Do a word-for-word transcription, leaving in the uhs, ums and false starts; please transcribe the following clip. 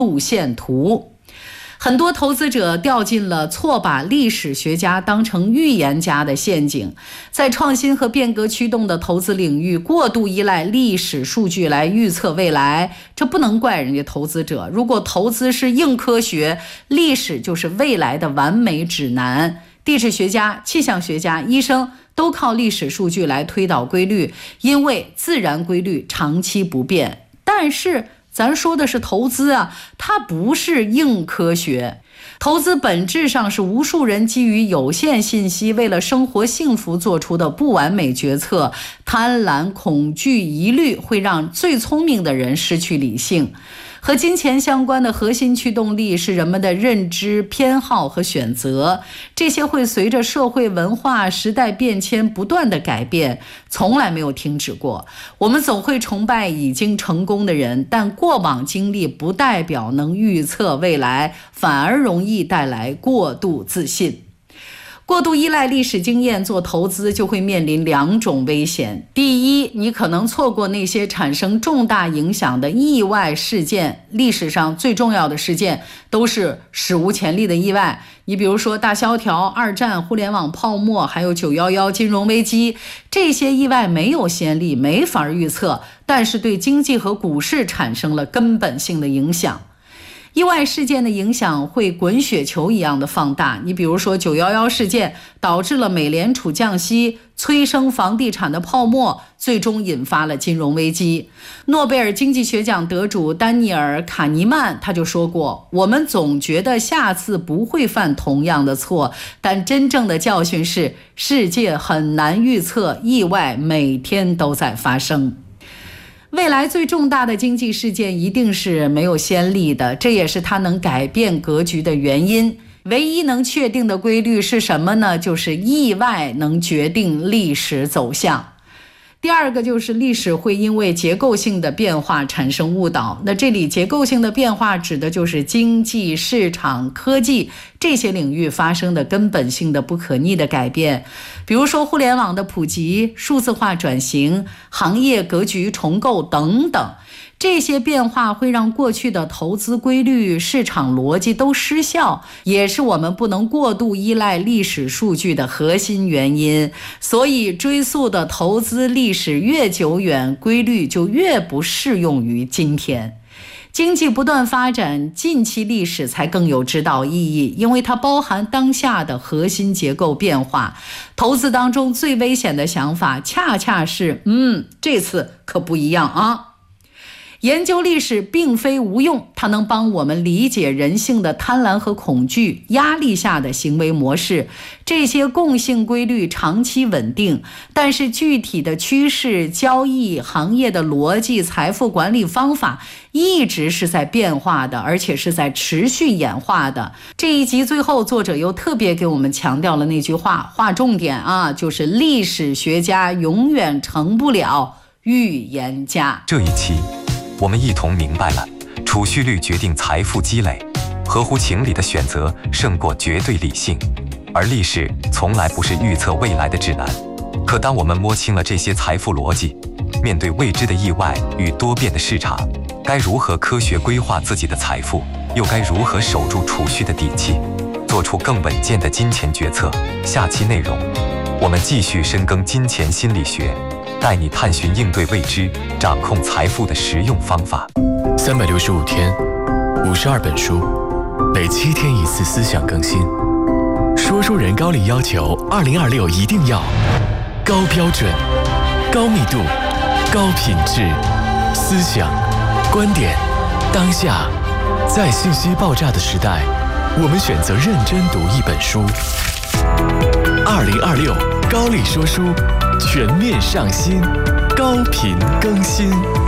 路线图。很多投资者掉进了错把历史学家当成预言家的陷阱，在创新和变革驱动的投资领域过度依赖历史数据来预测未来，这不能怪人家投资者。如果投资是硬科学，历史就是未来的完美指南。地质学家、气象学家、医生都靠历史数据来推导规律，因为自然规律长期不变。但是咱说的是投资啊，它不是硬科学。投资本质上是无数人基于有限信息，为了生活幸福做出的不完美决策。贪婪、恐惧、疑虑会让最聪明的人失去理性。和金钱相关的核心驱动力是人们的认知、偏好和选择，这些会随着社会文化、时代变迁不断的改变，从来没有停止过。我们总会崇拜已经成功的人，但过往经历不代表能预测未来，反而容易带来过度自信。过度依赖历史经验做投资，就会面临两种危险。第一，你可能错过那些产生重大影响的意外事件。历史上最重要的事件都是史无前例的意外。你比如说大萧条、二战、互联网泡沫，还有九一一金融危机，这些意外没有先例，没法预测，但是对经济和股市产生了根本性的影响。意外事件的影响会滚雪球一样的放大。你比如说九一一事件导致了美联储降息，催生房地产的泡沫，最终引发了金融危机。诺贝尔经济学奖得主丹尼尔·卡尼曼他就说过，我们总觉得下次不会犯同样的错，但真正的教训是世界很难预测，意外每天都在发生。未来最重大的经济事件一定是没有先例的，这也是它能改变格局的原因。唯一能确定的规律是什么呢？就是意外能决定历史走向。第二个就是历史会因为结构性的变化产生误导。那这里结构性的变化指的就是经济、市场、科技这些领域发生的根本性的不可逆的改变。比如说互联网的普及、数字化转型、行业格局重构等等。这些变化会让过去的投资规律、市场逻辑都失效，也是我们不能过度依赖历史数据的核心原因。所以追溯的投资历史越久远，规律就越不适用于今天。经济不断发展，近期历史才更有指导意义，因为它包含当下的核心结构变化。投资当中最危险的想法，恰恰是嗯，这次可不一样啊。研究历史并非无用，它能帮我们理解人性的贪婪和恐惧、压力下的行为模式。这些共性规律长期稳定，但是具体的趋势、交易、行业的逻辑、财富管理方法一直是在变化的，而且是在持续演化的。这一集最后，作者又特别给我们强调了那句话，划重点啊，就是历史学家永远成不了预言家。 这一期我们一同明白了，储蓄率决定财富积累，合乎情理的选择胜过绝对理性，而历史从来不是预测未来的指南。可当我们摸清了这些财富逻辑，面对未知的意外与多变的市场，该如何科学规划自己的财富，又该如何守住储蓄的底气，做出更稳健的金钱决策？下期内容，我们继续深耕金钱心理学，带你探寻应对未知、掌控财富的实用方法。 三百六十五天，五十二本书，每七天一次思想更新。说书人高力要求，二零二六一定要高标准、高密度、高品质，思想、观点，当下，在信息爆炸的时代，我们选择认真读一本书。二零二六高力说书。全面上新，高频更新。